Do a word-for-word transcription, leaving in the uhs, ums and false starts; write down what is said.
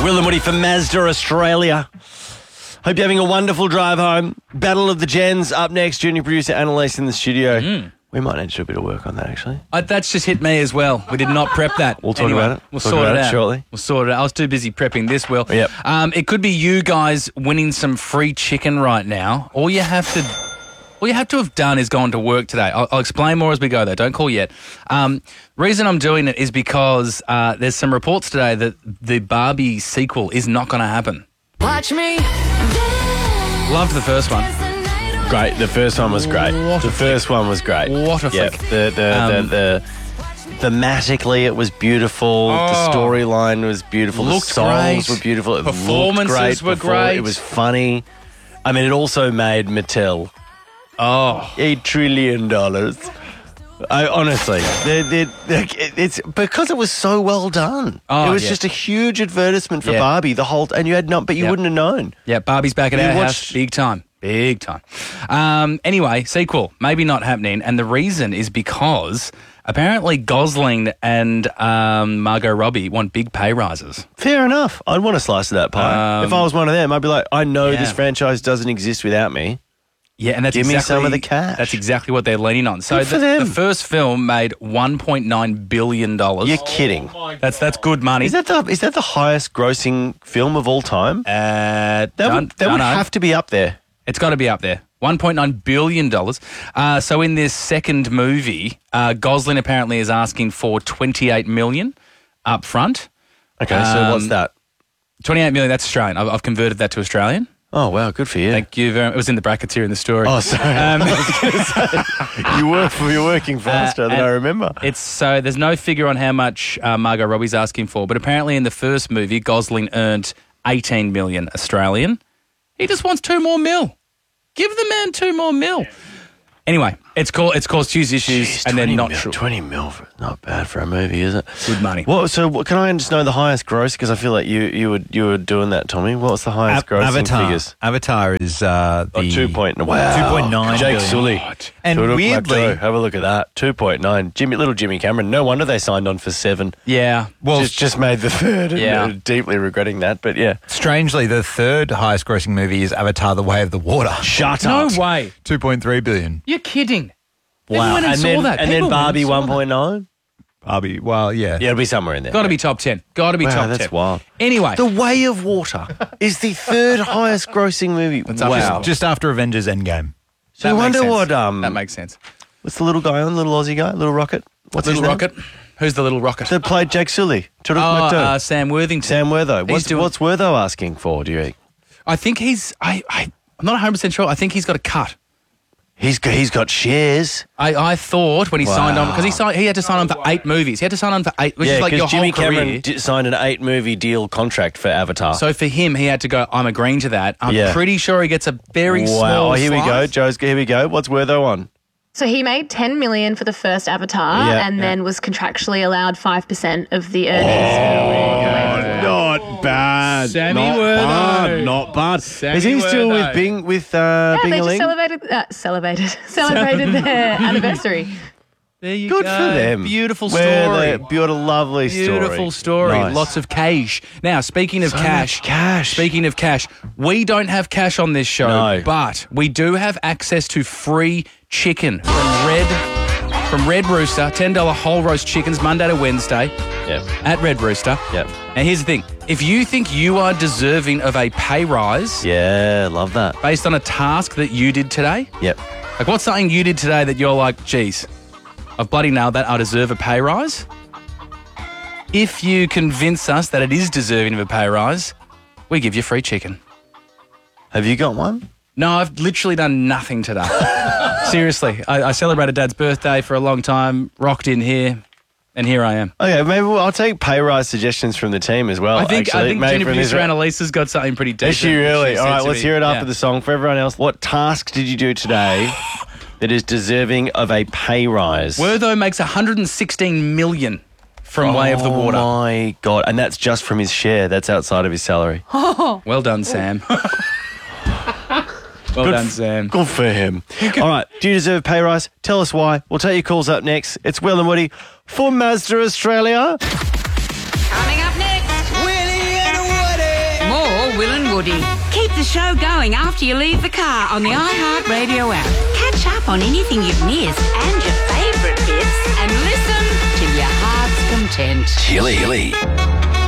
Will and Woody from Mazda Australia. Hope you're having a wonderful drive home. Battle of the Gens up next. Junior producer Annalise in the studio. Mm. We might need to do a bit of work on that, actually. Uh, that's just hit me as well. We did not prep that. We'll talk Anyway, about it. We'll Talk sort about it it out shortly. We'll sort it out. I was too busy prepping this, Will. Yep. Um, it could be you guys winning some free chicken right now. All you have to... All you have to have done is gone to work today. I'll, I'll explain more as we go, though. Don't call yet. Um, reason I'm doing it is because uh, there's some reports today that the Barbie sequel is not going to happen. Watch me. Loved the first one. Great. The first one was great. What a the first one was great. What a yep. flick. The, the, Um, the, the, thematically, it was beautiful. Oh. The storyline was beautiful. Looked the songs great. were beautiful. It Performances looked great were before. great. It was funny. I mean, it also made Mattel Oh. eight trillion dollars. I honestly, they're, they're, they're, it's because it was so well done. Oh, it was yeah. just a huge advertisement for Yeah. Barbie. The whole, and you had not, but you Yep. wouldn't have known. Yeah, Barbie's back at You our watched- house. Big time. Big time. Um, anyway, sequel, maybe not happening. And the reason is because apparently Gosling and um, Margot Robbie want big pay rises. Fair enough. I'd want a slice of that pie. Um, if I was one of them, I'd be like, I know yeah. this franchise doesn't exist without me. Yeah, and that's Give me exactly, some of the cash. That's exactly what they're leaning on. So Good for the, them. the first film made one point nine billion dollars. You're kidding. That's that's good money. Is that the is that the highest grossing film of all time? uh, That don't- would, that don't would know. have to be up there. It's got to be up there. one point nine billion dollars. Uh, so in this second movie, uh, Gosling apparently is asking for twenty-eight million dollars up front. Okay, so what's Um, that? twenty-eight million dollars, that's Australian. I've, I've converted that to Australian. Oh, wow, good for you. Thank you very much. It was in the brackets here in the story. Oh, sorry. Um, you work you're working faster than and I remember. It's so there's no figure on how much uh, Margot Robbie's asking for, but apparently in the first movie, Gosling earned eighteen million Australian. He just wants two more mil. Give the man two more mil. Anyway, it's caused it's caused huge issues, Jeez, and they're twenty not mil, sure. twenty mil, for, not bad for a movie, is it? Good money. What? So what, can I just know the highest gross? Because I feel like you you were you were doing that, Tommy. What's the highest Av- grossing Avatar. figures? Avatar is uh, the Oh, two point wow. two point nine Jake billion. Sully. And Tudor weirdly- Plateau. have a look at that. Two point nine. Jimmy, little Jimmy Cameron. No wonder they signed on for seven. Yeah. Well, just just made the third. And Yeah. they're deeply regretting that. But yeah, strangely, the third highest grossing movie is Avatar: The Way of the Water. shut No up. way. two point three billion. You're kidding. Wow. People went and, and saw then that. and People then went Barbie saw one that. point nine. Barbie. Well, yeah. Yeah, it'll be somewhere in there. Got to be top ten. Got to be Wow, top that's ten. wild. Anyway, The Way of Water is the third highest grossing movie. That's up wow. there. Just after Avengers Endgame. So that I makes wonder sense. what um that makes sense. what's the little guy on, little Aussie guy, little Rocket? What's Little his name? Rocket. Who's the little rocket? That played Jake Sully. Tudor Oh, Plateau. uh, Sam Worthington. Sam Wertho. What's, doing- what's Wertho asking for, do you think? I think he's. I. I I'm not one hundred percent sure. I think he's got a cut. He's got, he's got shares. I, I thought when he Wow. signed on because he signed he had to sign on for eight movies. He had to sign on for eight, which yeah, is like your because Jimmy whole career. Cameron d- signed an eight-movie deal contract for Avatar. So for him, he had to go. I'm agreeing to that. I'm Yeah. pretty sure he gets a very wow. small. Oh, here we go. slice. Joe's. Here we go. What's Wertho on? So he made ten million for the first Avatar, Yeah. and then was contractually allowed five percent of the earnings. Not bad. Sammy not Wertho. bad. Not bad. Sammy Is he still Wertho. with Bing with uh, Yeah, they just Bing-a-ling? celebrated, uh, celebrated, celebrated their anniversary. There you Good go. for them. Beautiful Where story. they- Beautiful, lovely story. Beautiful story. Nice. Lots of cash. Now, speaking of So cash, much cash. Speaking of cash, we don't have cash on this show, No. but we do have access to free chicken from Red from Red Rooster. ten dollars whole roast chickens Monday to Wednesday Yep. at Red Rooster. Yep. And here's the thing: if you think you are deserving of a pay rise Yeah, love that. based on a task that you did today, Yep. like what's something you did today that you're like, geez, I've bloody nailed that. I deserve a pay rise. If you convince us that it is deserving of a pay rise, we give you free chicken. Have you got one? No, I've literally done nothing today. Seriously, I, I celebrated Dad's birthday for a long time, rocked in here, and here I am. Okay, maybe we'll, I'll take pay rise suggestions from the team as well. I think actually. I think Maybe junior from this producer round. Annalisa's got something pretty decent. Is she really? She All said right, to let's me. hear it after Yeah. the song. For everyone else, what task did you do today that is deserving of a pay rise? Wertho makes one hundred sixteen million from Way of the Water. Oh my God. And that's just from his share. That's outside of his salary. Well done, Sam. Well Good done, f- Sam. Good for him. All right. Do you deserve a pay rise? Tell us why. We'll take your calls up next. It's Will and Woody for Mazda Australia. Coming up next. Willie and Woody. Woody. Keep the show going after you leave the car on the iHeartRadio app. Catch up on anything you've missed and your favourite bits and listen to your heart's content. Chili.